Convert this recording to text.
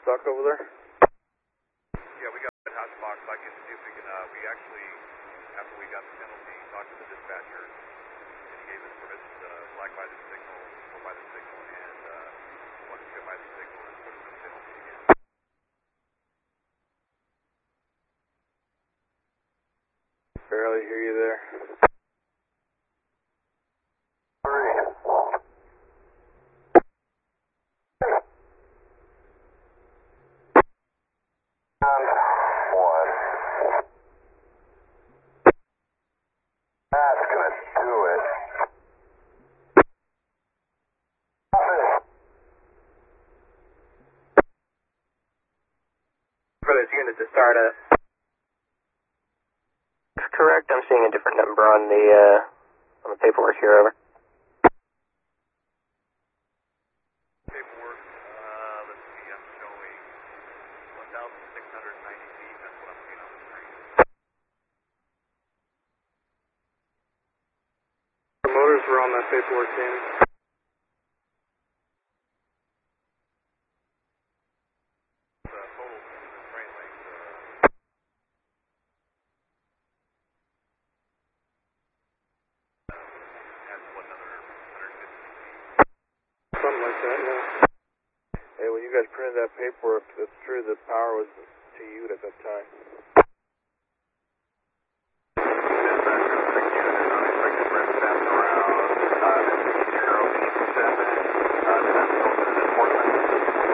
stuck over there? Yeah, we got that hot box. I can see if we can, we actually, after we got the penalty, talked to the dispatcher, and he gave us permission to flag by the signal, go by the signal, and once we go by the signal, and put us in the penalty again. Barely hear you there. That's gonna do it. For this unit to start at. Correct, I'm seeing a different number on the paperwork here, over. Paperwork, let's see, I'm showing 1,690 feet, that's what I'm seeing on the screen. The motors were on that paperwork, Danny. Total train length, has another 150 feet. Something like that, yeah. Hey, when you guys printed that paperwork, it's true the power was